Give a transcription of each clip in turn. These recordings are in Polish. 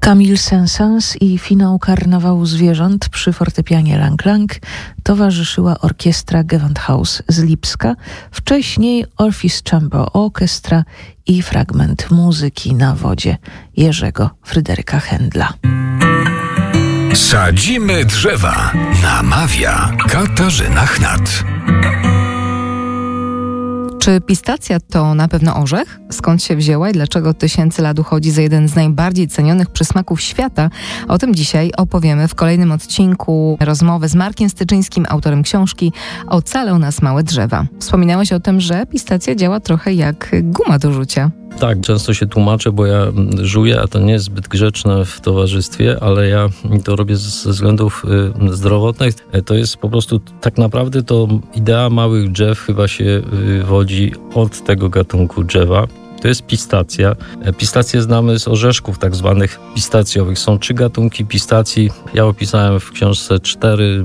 Camille Saint-Saëns i finał Karnawału Zwierząt przy fortepianie Lang Lang towarzyszyła orkiestra Gewandhaus z Lipska, wcześniej Orpheus Chamber Orchestra i fragment muzyki na wodzie Jerzego Fryderyka Händla. Sadzimy drzewa. Namawia Katarzyna Chnat. Czy pistacja to na pewno orzech? Skąd się wzięła i dlaczego tysięcy lat uchodzi za jeden z najbardziej cenionych przysmaków świata? O tym dzisiaj opowiemy w kolejnym odcinku rozmowy z Markiem Styczyńskim, autorem książki Ocalą nas małe drzewa. Wspominałeś o tym, że pistacja działa trochę jak guma do rzucia. Tak, często się tłumaczę, bo ja żuję, a to nie jest zbyt grzeczne w towarzystwie, ale ja to robię ze względów zdrowotnych. To jest po prostu, tak naprawdę to idea małych drzew chyba się wywodzi od tego gatunku drzewa. To jest pistacja. Pistacje znamy z orzeszków tak zwanych pistacjowych. Są 3 gatunki pistacji. Ja opisałem w książce 4,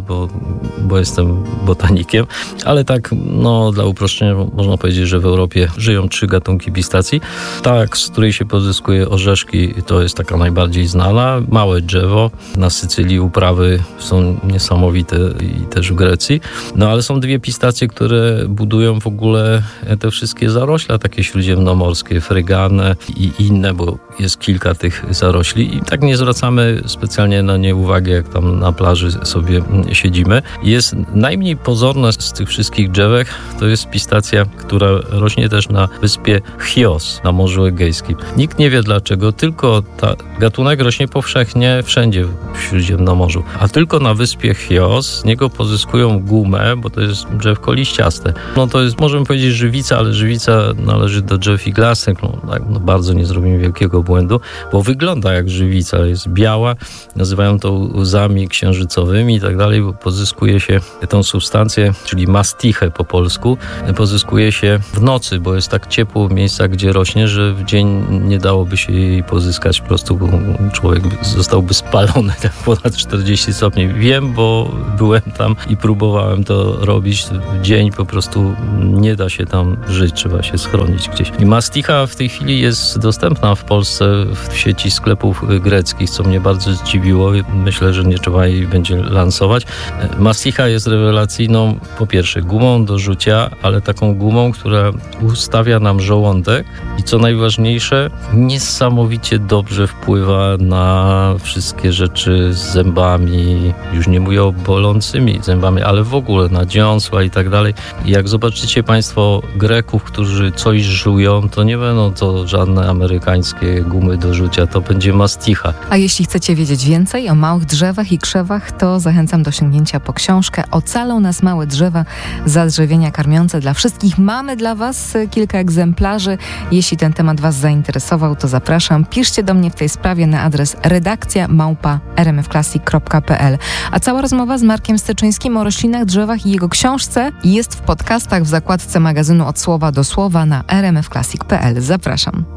bo jestem botanikiem, ale tak dla uproszczenia można powiedzieć, że w Europie żyją 3 gatunki pistacji. Ta, z której się pozyskuje orzeszki, to jest taka najbardziej znana. Małe drzewo. Na Sycylii uprawy są niesamowite i też w Grecji. Ale są 2 pistacje, które budują w ogóle te wszystkie zarośla takie śródziemnomorskie. Frygane i inne, bo jest kilka tych zarośli i tak nie zwracamy specjalnie na nie uwagi, jak tam na plaży sobie siedzimy. Jest najmniej pozorna z tych wszystkich drzewek, to jest pistacja, która rośnie też na wyspie Chios na Morzu Egejskim. Nikt nie wie dlaczego, tylko gatunek rośnie powszechnie wszędzie w Śródziemnomorzu, a tylko na wyspie Chios z niego pozyskują gumę, bo to jest drzewko liściaste. To jest, możemy powiedzieć, żywica, ale żywica należy do drzew iglasek. Bardzo nie zrobimy wielkiego błędu, bo wygląda jak żywica, jest biała, nazywają to łzami księżycowymi i tak dalej, bo pozyskuje się tą substancję, czyli mastichę po polsku, pozyskuje się w nocy, bo jest tak ciepło w miejscach, gdzie rośnie, że w dzień nie dałoby się jej pozyskać, po prostu człowiek zostałby spalony tak ponad 40 stopni. Wiem, bo byłem tam i próbowałem to robić. W dzień po prostu nie da się tam żyć, trzeba się schronić gdzieś. I masticha w tej chwili jest dostępna w Polsce w sieci sklepów greckich, co mnie bardzo zdziwiło. Myślę, że nie trzeba jej będzie lansować. Masticha jest rewelacyjną, po pierwsze, gumą do rzucia, ale taką gumą, która ustawia nam żołądek i co najważniejsze, niesamowicie dobrze wpływa na wszystkie rzeczy z zębami. Już nie mówię o bolącymi zębami, ale w ogóle na dziąsła i tak dalej. I jak zobaczycie Państwo Greków, którzy coś żują, to nie będą to żadne amerykańskie gumy do rzucia, to będzie masticha. A jeśli chcecie wiedzieć więcej o małych drzewach i krzewach, to zachęcam do sięgnięcia po książkę Ocalą nas małe drzewa, zadrzewienia karmiące dla wszystkich. Mamy dla Was kilka egzemplarzy. Jeśli ten temat Was zainteresował, to zapraszam. Piszcie do mnie w tej sprawie na adres redakcja@rmfclassic.pl. A cała rozmowa z Markiem Styczyńskim o roślinach, drzewach i jego książce jest w podcastach w zakładce magazynu Od słowa do słowa na rmfclassic.pl. Zapraszam.